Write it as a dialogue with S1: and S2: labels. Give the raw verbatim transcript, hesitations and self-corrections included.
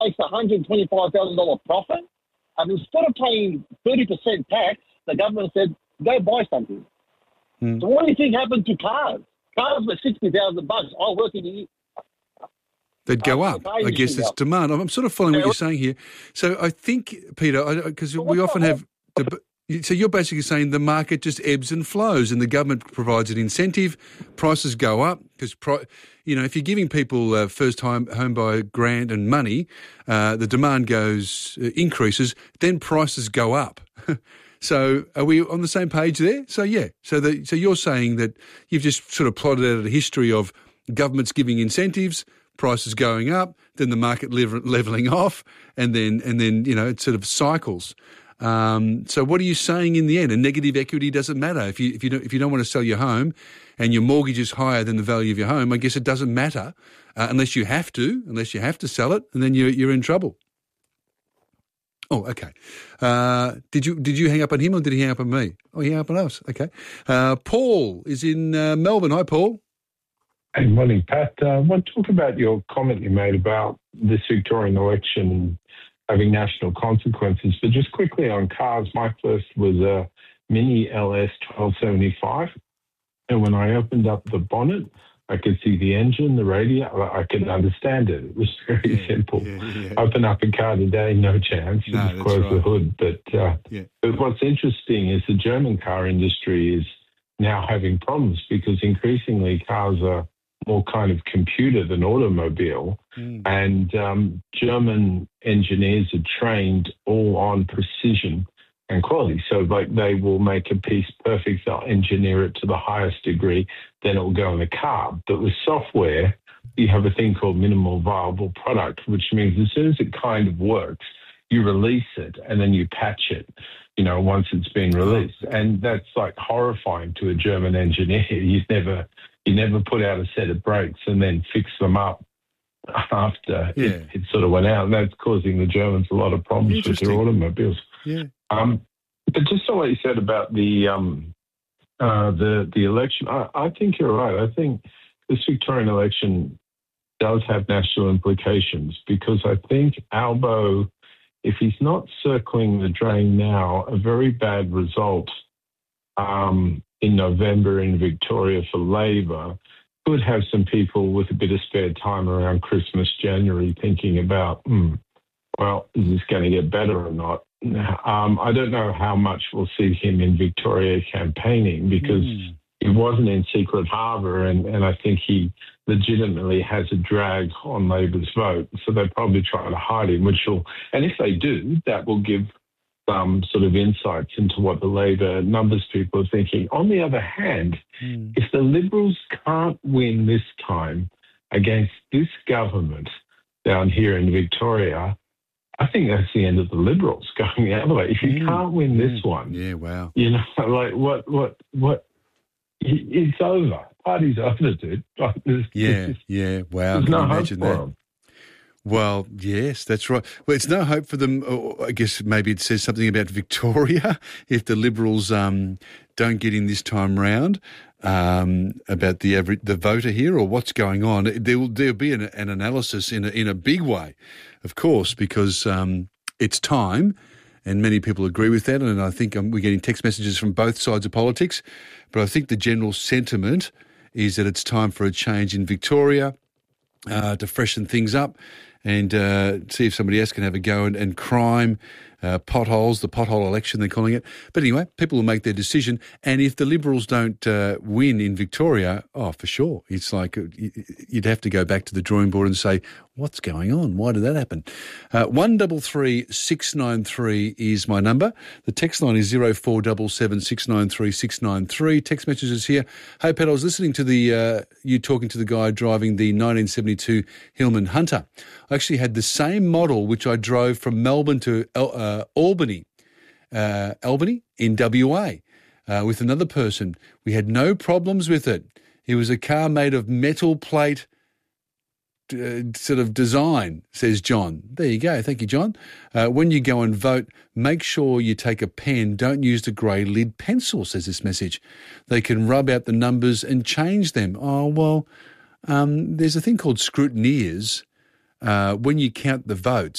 S1: makes one hundred twenty-five thousand dollars profit, and instead of paying thirty percent tax, the government said, go buy something. Mm. So what do you think happened to cars? Cars were sixty thousand bucks. I work in the...
S2: They'd go up. I guess it's demand. I'm sort of following what you're saying here. So I think, Peter, because we often have... So you're basically saying the market just ebbs and flows and the government provides an incentive, prices go up because, you know, if you're giving people uh, first-time home buyer grant and money, uh, the demand goes, uh, increases, then prices go up. So are we on the same page there? So, yeah. So the, so you're saying that you've just sort of plotted out a history of governments giving incentives, prices going up, then the market level, levelling off, and then, and then you know, it sort of cycles. Um, so what are you saying in the end? A negative equity doesn't matter. If you, if you don't, if you don't want to sell your home and your mortgage is higher than the value of your home, I guess it doesn't matter uh, unless you have to, unless you have to sell it, and then you're, you're in trouble. Oh, okay. Uh, did you did you hang up on him or did he hang up on me? Oh, he hung up on us. Okay. Uh, Paul is in uh, Melbourne. Hi, Paul.
S3: Hey, morning, Pat. Uh, I want to talk about your comment you made about this Victorian election having national consequences. But just quickly on cars, my first was a Mini L S twelve seventy-five. And when I opened up the bonnet, I could see the engine, the radio. I could understand it. It was very
S2: yeah,
S3: simple.
S2: Yeah, yeah.
S3: Open up a car today, no chance.
S2: No,
S3: Just close
S2: right.
S3: the hood. But, uh,
S2: yeah.
S3: but what's interesting is the German car industry is now having problems because increasingly cars are more kind of computer than automobile. Mm. And um, German engineers are trained all on precision and quality. So like they will make a piece perfect, they'll engineer it to the highest degree, then it will go in the car. But with software, you have a thing called minimal viable product, which means as soon as it kind of works, you release it and then you patch it, you know, once it's been released. And that's like horrifying to a German engineer. You never you never put out a set of brakes and then fix them up after
S2: yeah.
S3: it, it sort of went out. And that's causing the Germans a lot of problems with their automobiles.
S2: Yeah.
S3: Um, but just on what you said about the um, uh, the the election, I, I think you're right. I think this Victorian election does have national implications because I think Albo, if he's not circling the drain now, a very bad result um, in November in Victoria for Labor could have some people with a bit of spare time around Christmas, January, thinking about, hmm, well, is this going to get better or not? Um, I don't know how much we'll see him in Victoria campaigning because mm. he wasn't in Secret Harbour and, and I think he legitimately has a drag on Labor's vote. So they'll probably try to hide him, which will, and if they do, that will give some sort of insights into what the Labor numbers people are thinking. On the other hand, mm. if the Liberals can't win this time against this government down here in Victoria, I think that's the end of the Liberals going the other way. If you mm. can't win this mm. one,
S2: yeah, wow,
S3: you know, like what, what, what, it's over. Party's over, dude. Like, there's,
S2: yeah,
S3: there's,
S2: yeah, wow.
S3: There's
S2: Can
S3: no
S2: you
S3: hope
S2: imagine
S3: for
S2: that?
S3: them.
S2: Well, yes, that's right. Well, it's no hope for them. Or I guess maybe it says something about Victoria if the Liberals um, don't get in this time round um, about the average, the voter here or what's going on. There will there'll be an, an analysis in a, in a big way, of course, because um, it's time, and many people agree with that. And I think um, we're getting text messages from both sides of politics. But I think the general sentiment is that it's time for a change in Victoria uh, to freshen things up and uh, see if somebody else can have a go. And, and crime, uh, potholes, the pothole election they're calling it. But anyway, people will make their decision. And if the Liberals don't uh, win in Victoria, oh, for sure, it's like you'd have to go back to the drawing board and say, what's going on? Why did that happen? Uh, one double three six nine three is my number. The text line is zero four seven seven six nine three six nine three. Text messages here. Hey, Pat, I was listening to the uh, you talking to the guy driving the nineteen seventy-two Hillman Hunter. I actually had the same model which I drove from Melbourne to uh, Albany, uh, Albany in W A uh, with another person. We had no problems with it. It was a car made of metal plate Uh, sort of design, says John. There you go. Thank you, John. Uh, when you go and vote, make sure you take a pen. Don't use the grey lid pencil, says this message. They can rub out the numbers and change them. Oh, well, um, there's a thing called scrutineers uh, when you count the votes,